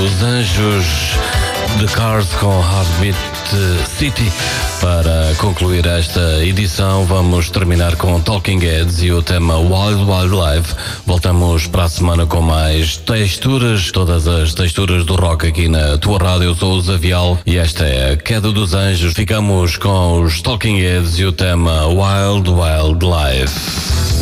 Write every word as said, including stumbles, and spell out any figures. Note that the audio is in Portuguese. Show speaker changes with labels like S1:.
S1: Os Anjos, The Cars com Heartbeat City. Para concluir esta edição, vamos terminar com Talking Heads e o tema Wild Wild Life. Voltamos para a semana com mais texturas, todas as texturas do rock aqui na tua rádio. Eu sou o Zavial e esta é a Queda dos Anjos. Ficamos com os Talking Heads e o tema Wild Wild Life.